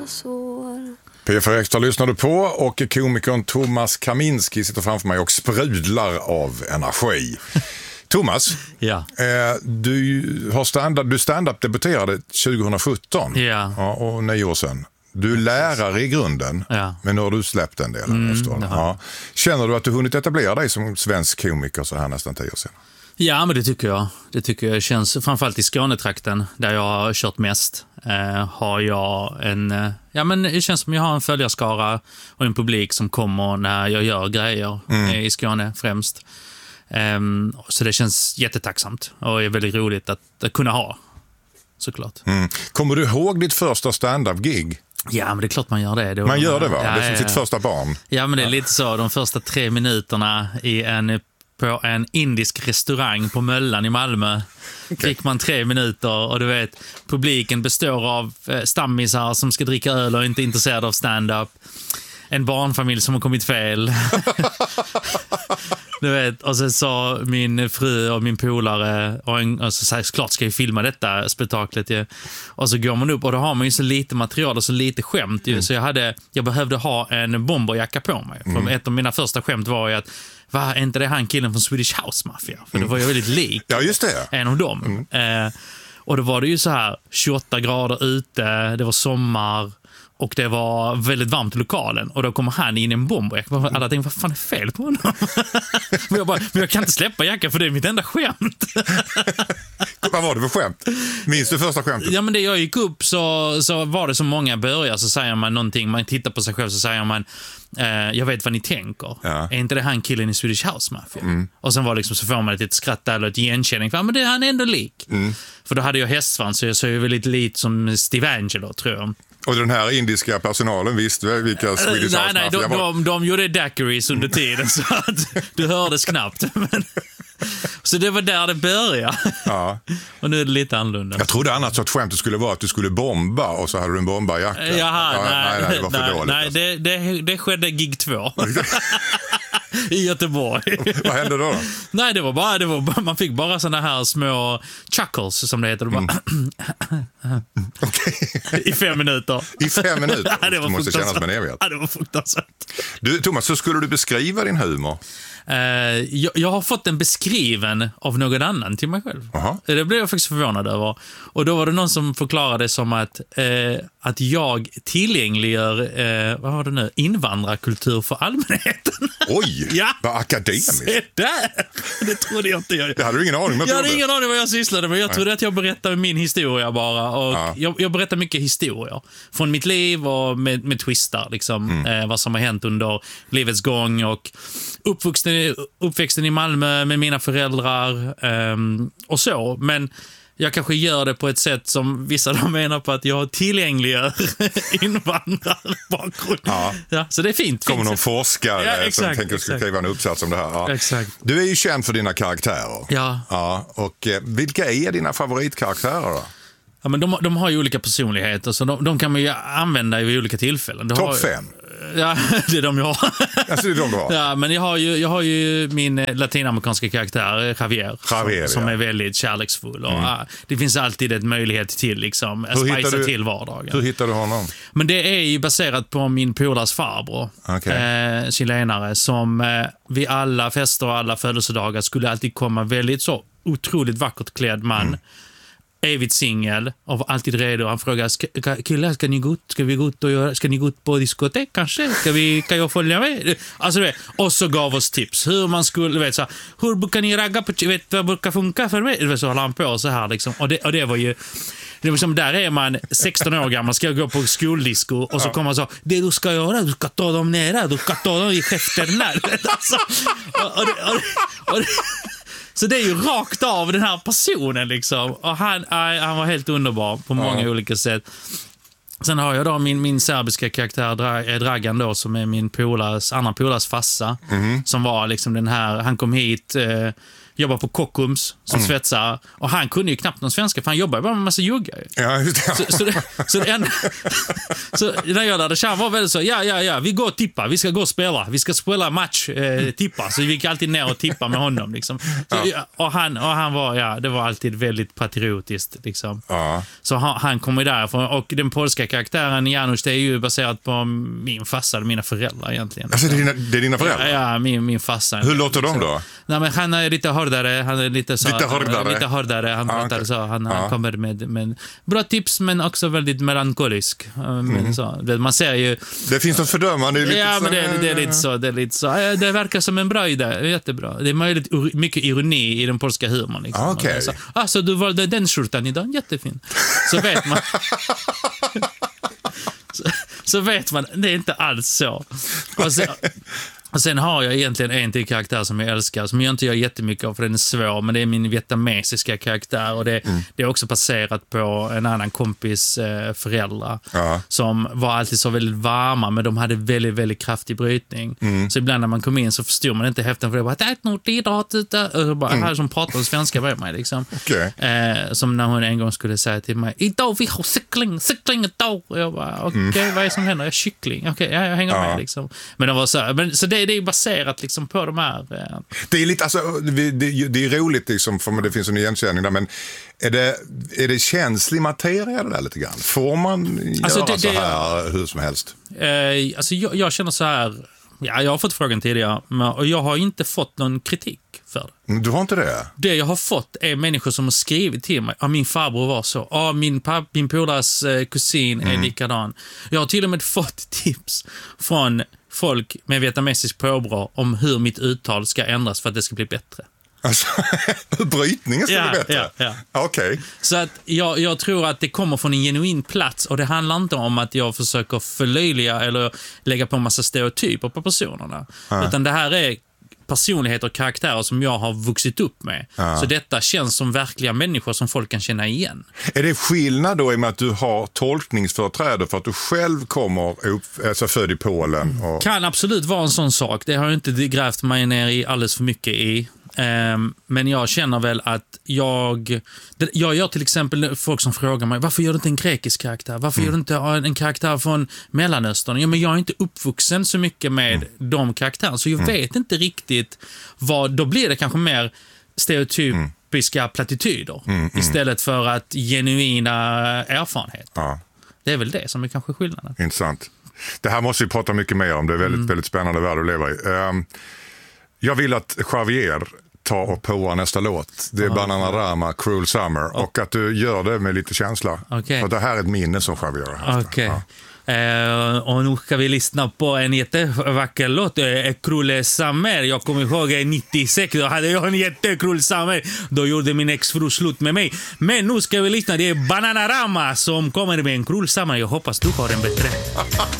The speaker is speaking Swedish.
P4 Extra lyssnar du på och komikern Thomas Kaminski sitter framför mig och sprudlar av energi. Thomas, ja. Du stand-up debuterade 2017 och 9 år sedan. Du är lärare i grunden, men nu har du släppt en del. Känner du att du hunnit etablera dig som svensk komiker så här nästan 10 år sedan? Ja, men det tycker jag. Det tycker jag känns, framförallt i Skånetrakten där jag har kört mest, har jag men det känns som jag har en följarskara och en publik som kommer när jag gör grejer i Skåne främst. Så det känns jättetacksamt och är väldigt roligt att kunna ha, såklart. Kommer du ihåg ditt första stand-up-gig? Ja, men det är klart man gör det. Man gör det, va? Det är som sitt första barn. Ja, men det är lite så. De första 3 minuterna på en indisk restaurang på Möllan i Malmö fick man 3 minuter och du vet, publiken består av stammisar som ska dricka öl och inte är intresserade av stand-up. En barnfamilj som har kommit fel. Du vet, och så sa min fru och min polare och så sa klart ska vi filma detta spektaklet. Ja. Och så går man upp och då har man ju så lite material och så lite skämt. Så jag behövde ha en bomberjacka på mig. För ett av mina första skämt var ju att är inte det han killen från Swedish House Mafia? För det var ju väldigt lik. Ja, just det. En av dem. Och då var det ju så här 28 grader ute, det var sommar och det var väldigt varmt i lokalen. Och då kommer han in i en bomberjacka. Alla tänkte, vad fan är fel på honom? men jag kan inte släppa jackan för det är mitt enda skämt. Vad var det för skämt? Minns du första skämtet? Ja, men det jag gick upp så var det som många börjar, så säger man någonting, man tittar på sig själv så säger man jag vet vad ni tänker. Ja. Är inte det han killen i Swedish House Mafia? Och sen var liksom, så får man ett skratt eller ett igenkänning. Men det är han ändå lik. För då hade jag hästsvans så jag såg väldigt lite som Steve Angelo, tror jag. Och den här indiska personalen visste vilka Swedish House Mafia var? De gjorde daiquiris under tiden så att du hördes knappt. Så det var där det började. Ja. Och nu är det lite annorlunda. Jag trodde annars att skämtet skulle vara att du skulle bomba och så hade du en bombarjacka. Nej, det var för dåligt. Nej, det skedde gig 2. I Göteborg. Vad hände då? Nej, det var bara man fick bara såna här små chuckles som det heter. I 5 minuter. I 5 minuter? Ja, det var måste kännas som en evighet. Ja, det var fruktansvärt. Du, Thomas, så skulle du beskriva din humor? Jag har fått den beskriven av någon annan till mig själv. Det blev jag faktiskt förvånad över. Och då var det någon som förklarade som att jag tillgängliggör vad var det nu? Invandrarkultur för allmänheten. Oj, ja. Vad akademiskt. Se där! Det trodde jag inte jag. Det hade du ingen aning om. Jag hade ingen aning vad jag sysslade med. Jag trodde att jag berättade min historia bara. Och jag berättar mycket historier från mitt liv och med twistar liksom, vad som har hänt under livets gång och uppväxten i Malmö med mina föräldrar och så. Men jag kanske gör det på ett sätt som vissa då menar på att jag tillgängliggör invandrarbakgrund. Ja, så det är fint. Kommer någon forskare som tänker skriva en uppsats om det här. Ja. Exakt. Du är ju känd för dina karaktärer. Ja. Och vilka är dina favoritkaraktärer då? Ja, men de har ju olika personligheter så de kan man ju använda vid olika tillfällen. Topp 5? Ja, det är de jag har. Alltså, det är de du har? Ja, men jag har ju min latinamerikanska karaktär Javier som är väldigt kärleksfull. Och, det finns alltid en möjlighet till liksom, att spicea till vardagen. Hur hittar du honom? Men det är ju baserat på min polars farbror, chilenare, som vid alla fester och alla födelsedagar skulle alltid komma väldigt så otroligt vackert klädd man. Evigt singel och alltid redo. Han frågar, killar, ska ni gå ut på diskotek kanske? Kan jag följa med? Alltså, och så gav oss tips hur man skulle, så här, hur brukar ni ragga på, vad brukar funka för mig? Så håller han på så här liksom. Och det var ju som där är man 16 år gammal, ska gå på skoldisco och så kommer man så, det du ska göra, du ska ta dem nere, du ska ta dem i käften. Alltså, så det är ju rakt av den här personen liksom. Och han var helt underbar på många olika sätt. Sen har jag då min serbiska karaktär Dragan då, som är min andra polars fassa. Som var liksom den här, han kom hit jobbar på Kockums som svetsare. Och han kunde ju knappt någon svenska, för han jobbar bara med en massa juggar. Ja, just det. Så när jag lärde känna var väldigt så, ja, vi går och tippa, vi ska gå och spela. Vi ska spela match, tippa. Så vi gick alltid ner och tippa med honom. Liksom. Så, och han var, det var alltid väldigt patriotiskt. Liksom. Ja. Så han kommer därifrån. Och den polska karaktären Janusz, det är ju baserat på min farsa och mina föräldrar egentligen. Alltså det är dina föräldrar? Ja, min farsa. Hur låter de då? Nej, men han är lite hårdare. Han är lite hårdare. Han pratar så. Han kommer med bra tips, men också väldigt melankolisk. Så. Man ser ju... Det finns något fördömande. Men det är lite så. Det verkar som en bra idé. Jättebra. Det är möjligt mycket ironi i den polska humorn. Liksom. Okay. Så du valde den skjortan idag? Jättefin. Så vet man... så vet man, det är inte alls så. Och sen har jag egentligen en till karaktär som jag älskar, som jag inte gör jättemycket av för den är svår, men det är min vietnamesiska karaktär, och det är också baserat på en annan kompis föräldrar som var alltid så väldigt varma, men de hade väldigt, väldigt kraftig brytning. Så ibland när man kom in så förstod man inte häften, för det var här som pratar svenska med mig liksom. Okay. Som när hon en gång skulle säga till mig, idag vi har cykling idag. Och jag bara, okej, vad är det som händer? Jag är kyckling. Okej, jag hänger med liksom. Men det var så här, så det är baserat liksom på de här... Det är lite, alltså, det är roligt liksom, för det finns en igenkänning där, men är det känslig materia det där lite grann? Får man göra så här hur som helst? Alltså jag känner så här, jag har fått frågan tidigare, och jag har inte fått någon kritik för det. Du har inte det? Det jag har fått är människor som har skrivit till mig. Min farbror var så. Min polares kusin är likadan. Jag har till och med fått tips från folk med vietnamesisk påbrå om hur mitt uttal ska ändras för att det ska bli bättre. Alltså, brytningen ska bli bättre? Ja. Okay. Så att jag tror att det kommer från en genuin plats, och det handlar inte om att jag försöker förlöjliga eller lägga på en massa stereotyper på personerna. Utan det här är personligheter och karaktärer som jag har vuxit upp med. Så detta känns som verkliga människor som folk kan känna igen. Är det skillnad då i och med att du har tolkningsföreträde för att du själv kommer upp, alltså född i Polen? Och... Kan absolut vara en sån sak. Det har jag inte grävt mig ner i alldeles för mycket i. Men jag känner väl att jag gör till exempel folk som frågar mig, varför gör du inte en grekisk karaktär? Varför gör du inte en karaktär från Mellanöstern? Ja, men jag är inte uppvuxen så mycket med de karaktärerna, så jag vet inte riktigt vad, då blir det kanske mer stereotypiska plattityder istället för att genuina erfarenhet. Det är väl det som är kanske skillnaden. Intressant. Det här måste vi prata mycket mer om. Det är väldigt, väldigt spännande värld att leva i. Jag vill att Javier tar och påar nästa låt. Det är Bananarama, Cruel Summer. Och att du gör det med lite känsla. För det här är ett minne som Javier har haft. Och nu ska vi lyssna på en jättevacker låt, Cruel Summer. Jag kommer ihåg 96, då hade jag en jättekruel summer. Då gjorde min exfru slut med mig. Men nu ska vi lyssna, det är Bananarama som kommer med en Cruel Summer. Jag hoppas du har den bättre.